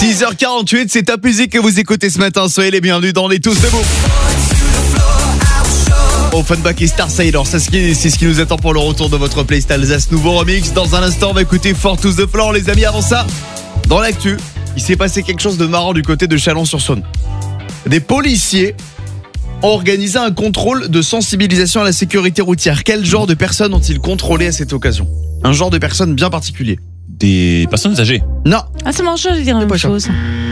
6h48, c'est Top Music que vous écoutez ce matin. Soyez les bienvenus dans les Tous Debout. Offenbach et Star Sailor, c'est ce qui nous attend pour le retour de votre playlist Alsace nouveau remix. Dans un instant, on va écouter For To The Floor, les amis. Avant ça, dans l'actu, il s'est passé quelque chose de marrant du côté de Chalon-sur-Saône. Des policiers ont organisé un contrôle de sensibilisation à la sécurité routière. Quel genre de personnes ont-ils contrôlé à cette occasion? Un genre de personnes bien particulier. Des personnes âgées. Non. Ah, c'est marrant, je vais dire la même chose.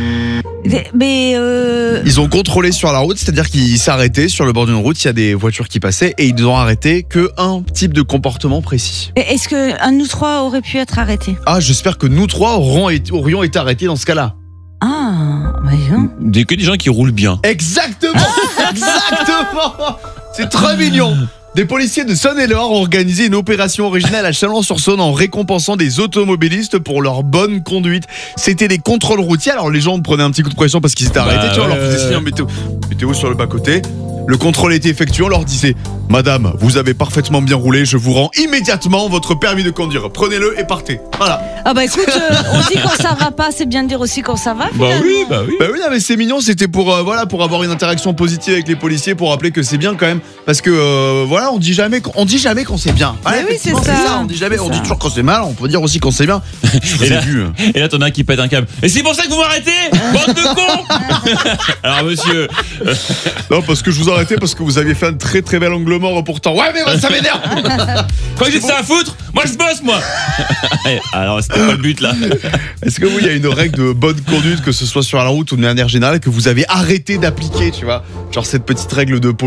Ils ont contrôlé sur la route, c'est-à-dire qu'ils s'arrêtaient sur le bord d'une route, il y a des voitures qui passaient et ils ont arrêté qu'un type de comportement précis. Est-ce qu'un de nous trois aurait pu être arrêté? Ah, j'espère que nous trois aurions été arrêtés dans ce cas-là. Ah, bah non. Que des gens qui roulent bien. Exactement. Exactement. C'est très mignon. Des policiers de Saône-et-Loire ont organisé une opération originale à Chalon-sur-Saône en récompensant des automobilistes pour leur bonne conduite. C'était des contrôles routiers. Alors les gens prenaient un petit coup de pression parce qu'ils étaient arrêtés. Tu vois, on leur faisait signer mettez-vous sur le bas-côté. Le contrôle était effectué, on leur disait « Madame, vous avez parfaitement bien roulé, je vous rends immédiatement votre permis de conduire. Prenez-le et partez. » Voilà. Ah bah écoute, on dit quand ça va pas, c'est bien de dire aussi quand ça va. Bah oui. Bah oui, non, mais c'est mignon, c'était pour avoir une interaction positive avec les policiers, pour rappeler que c'est bien quand même, parce que on dit jamais qu'on c'est bien. Ouais, oui, c'est ça. On dit toujours quand c'est mal, on peut dire aussi quand c'est bien. Et là t'en as un qui pète un câble. Et c'est pour ça que vous m'arrêtez, bande de cons. Alors monsieur. Non, parce que je vous arrêtais parce que vous aviez fait un très très bel angle mort pourtant. Ouais, mais ça m'énerve. Quoi que j'ai ça à foutre, moi je bosse moi. Alors c'était pas le but là. Est-ce que vous, il y a une règle de bonne conduite, que ce soit sur la route ou de manière générale, que vous avez arrêté d'appliquer, tu vois, genre cette petite règle de